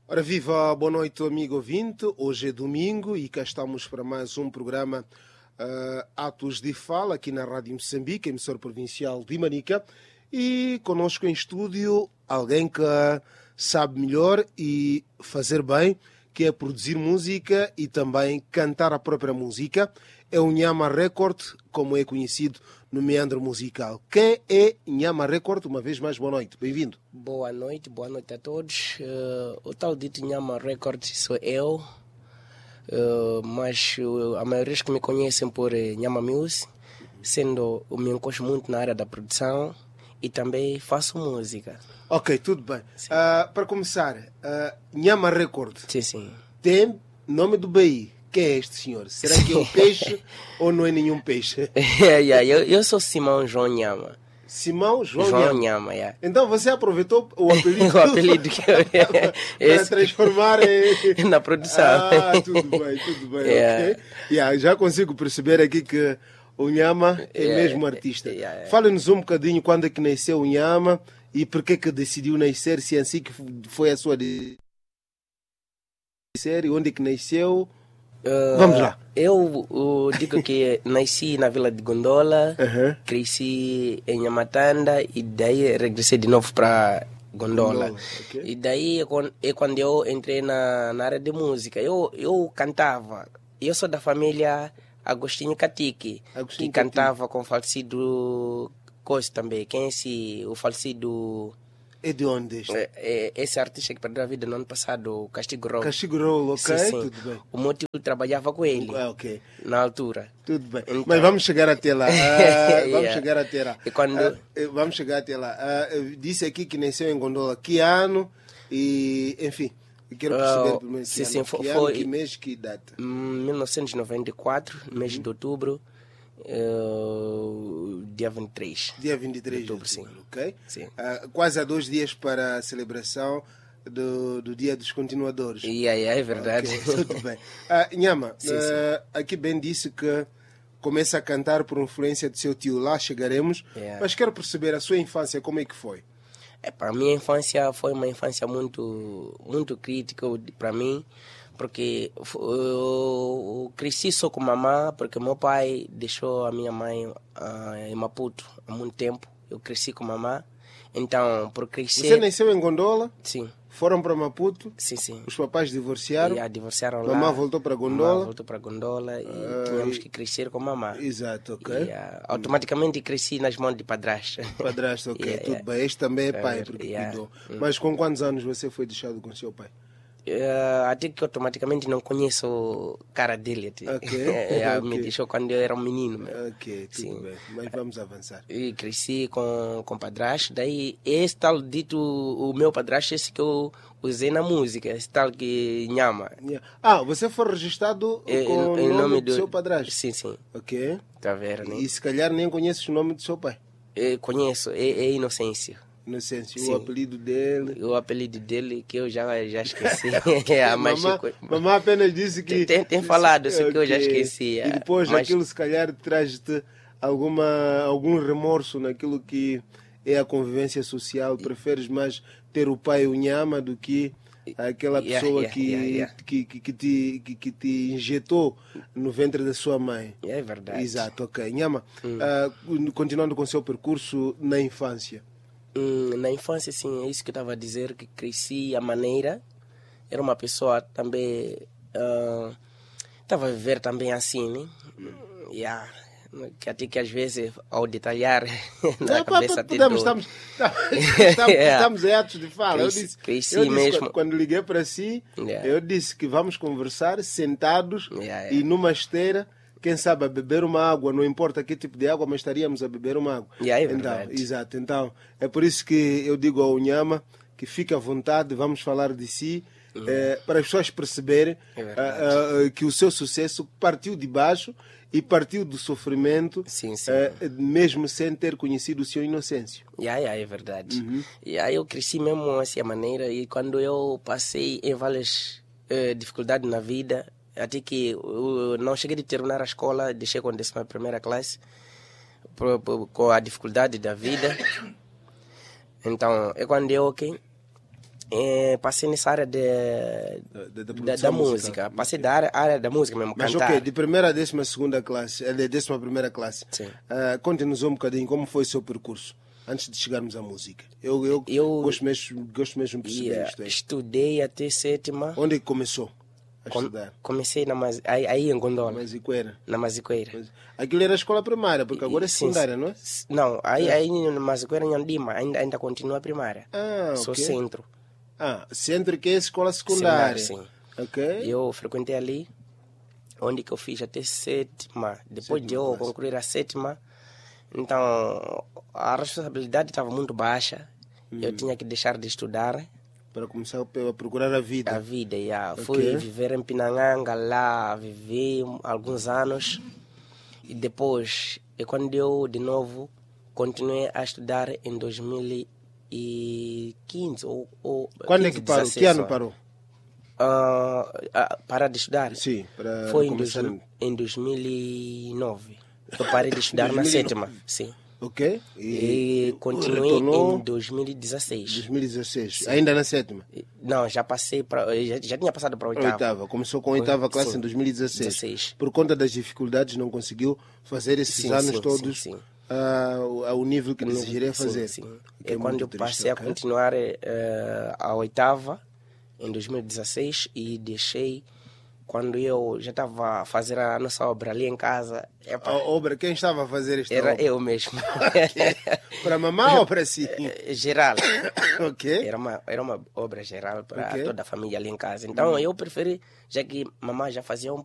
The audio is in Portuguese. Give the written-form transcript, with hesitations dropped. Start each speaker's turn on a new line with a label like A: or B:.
A: Ora viva, boa noite amigo ouvinte, hoje é domingo e cá estamos para mais um programa Atos de Fala aqui na Rádio Moçambique, emissora provincial de Manica, e conosco em estúdio alguém que sabe melhor e fazer bem, que é produzir música e também cantar a própria música, é o Nhama Record, como é conhecido no meandro musical. Quem é Nhama Record? Uma vez mais, boa noite, bem-vindo.
B: Boa noite a todos. O tal dito Nhama Record sou eu, mas a maioria que me conhecem por Nhama Music, sendo eu me encosto muito na área da produção e também faço música.
A: Ok, tudo bem. Para começar, Nhama Record
B: Sim.
A: tem nome do BI. Quem é este senhor? Será que é um peixe ou não é nenhum peixe?
B: Eu sou Simão João Nhama.
A: Simão João
B: Nhama.
A: Então você aproveitou o apelido,
B: o apelido que eu
A: para transformar
B: na produção.
A: Tudo bem, ok. Já consigo perceber aqui que o Nhama é mesmo artista. Fala-nos um bocadinho quando é que nasceu o Nhama e por que decidiu nascer, se é assim que foi a sua decisão, onde é que nasceu. Vamos lá.
B: Eu digo que nasci na Vila de Gondola, cresci em Nhamatanda e daí regressei de novo para Gondola. Okay. E daí é quando eu entrei na área de música. Eu cantava. Eu sou da família Agostinho Catique, que cantava com o falecido Costa também. Quem é esse? O falecido...
A: É de onde este?
B: Esse artista que perdeu a vida no ano passado, o Castigo Rolo.
A: Castigo Rolo, ok,
B: sim.
A: Tudo bem.
B: O meu tio trabalhava com ele, na altura.
A: Tudo bem, então... mas vamos chegar até lá. Vamos chegar até lá.
B: E quando...
A: vamos chegar até lá. Disse aqui que nasceu em Gondola. Que ano? E, enfim, eu quero perceber primeiro que ano, que mês, que data?
B: 1994, mês de outubro. Dia 23.
A: Dia 23
B: de outubro, sim.
A: Ok?
B: Sim.
A: Quase há 2 dias para a celebração do Dia dos Continuadores.
B: É verdade.
A: Okay, tudo bem. Nhama, aqui bem disse que começa a cantar por influência do seu tio. Lá chegaremos. Mas quero perceber a sua infância, como é que foi?
B: Para a minha infância foi uma infância muito, muito crítica para mim. Porque eu cresci só com mamãe, porque meu pai deixou a minha mãe em Maputo há muito tempo. Eu cresci com mamãe. Então, por crescer...
A: Você nasceu em Gondola?
B: Sim.
A: Foram para Maputo?
B: Sim.
A: Os papais divorciaram?
B: Divorciaram lá.
A: Mamãe voltou para Gondola?
B: Mamãe voltou para Gondola e tínhamos que crescer com mamãe.
A: Exato, ok.
B: Automaticamente cresci nas mãos de padrasto.
A: Padrasto, ok, tudo bem. Este também é pai, porque cuidou. Mas com quantos anos você foi deixado com seu pai?
B: Até que automaticamente não conheço a cara dele. Me deixou quando eu era um menino.
A: Ok, tudo bem. Mas vamos avançar.
B: E cresci com padrasto. Daí, esse tal dito, o meu padrasto, esse que eu usei na música, esse tal que Nhama.
A: Você foi registrado com o nome do seu padrasto?
B: Sim.
A: Ok.
B: Tá vendo, né?
A: E se calhar nem conheces o nome do seu pai?
B: Conheço, é Inocêncio.
A: O apelido dele?
B: O apelido dele que eu já esqueci.
A: Mamãe apenas disse que...
B: Tem falado, só que eu já esqueci.
A: E depois aquilo se calhar traz-te algum remorso naquilo que é a convivência social. Preferes mais ter o pai o Nhama do que aquela pessoa que te injetou no ventre da sua mãe.
B: É verdade.
A: Exato, ok. Nhama, continuando com o seu percurso na infância.
B: Na infância, sim, é isso que eu estava a dizer, que cresci à maneira. Era uma pessoa também... Estava a viver também assim, né? Que até que às vezes, ao detalhar, na cabeça até
A: estamos em atos de fala. Eu disse
B: mesmo.
A: Quando liguei para si, eu disse que vamos conversar sentados e numa esteira. Quem sabe a beber uma água, não importa que tipo de água, mas estaríamos a beber uma água.
B: Exato.
A: Então, é por isso que eu digo ao Nhama que fique à vontade, vamos falar de si, para as pessoas perceberem que o seu sucesso partiu de baixo e partiu do sofrimento,
B: sim.
A: mesmo sem ter conhecido o seu Inocêncio.
B: É verdade. Eu cresci mesmo assim a maneira, e quando eu passei em várias dificuldades na vida, até que eu não cheguei a terminar a escola, deixei com a 11ª classe, com a dificuldade da vida. Então, é quando eu Passei nessa área da música. Passei da área da música mesmo,
A: Mas
B: cantar.
A: ok, de primeira a 12ª classe, de 11ª classe,
B: Sim.
A: conte-nos um bocadinho como foi o seu percurso antes de chegarmos à música. Eu gosto mesmo de perceber isto aí.
B: Estudei até 7ª.
A: Onde é que começou a estudar?
B: Comecei aí em Gondola.
A: Maziqueira.
B: Na Maziqueira.
A: Aquilo era a escola primária, porque agora é secundária, não é?
B: Não, aí na Maziqueira, em Andima, ainda continua a primária. Sou
A: ok.
B: centro.
A: Centro que é a escola secundária.
B: Sim.
A: Ok.
B: Eu frequentei ali, onde que eu fiz até 7ª. Depois de eu concluir a 7ª, então a responsabilidade estava muito baixa. Eu tinha que deixar de estudar.
A: Para começar a procurar a vida.
B: A vida, Fui viver em Pinanganga, lá vivi alguns anos. E depois, quando eu de novo continuei a estudar em 2015 ou
A: Quando
B: 15,
A: é que parou?
B: 16,
A: Que ano parou?
B: Parar de estudar?
A: Sim, para
B: Foi
A: começar...
B: em 2009. Eu parei de estudar na 7ª, sim.
A: Ok.
B: E continuei em 2016.
A: 2016. Ainda na 7ª?
B: Não, já passei já tinha passado para a 8ª.
A: Começou com a 8ª classe em 2016.
B: 16.
A: Por conta das dificuldades não conseguiu fazer esses anos todos ao nível que desejaria fazer.
B: Sim.
A: É
B: quando eu passei a continuar a 8ª em 2016 e deixei quando eu já estava a fazer a nossa obra ali em casa.
A: A obra? Quem estava a fazer esta
B: obra?
A: Era
B: eu mesmo.
A: Para a mamãe ou para si?
B: Geral.
A: Ok.
B: Era uma obra geral para toda a família ali em casa. Então eu preferi, já que mamãe já fazia um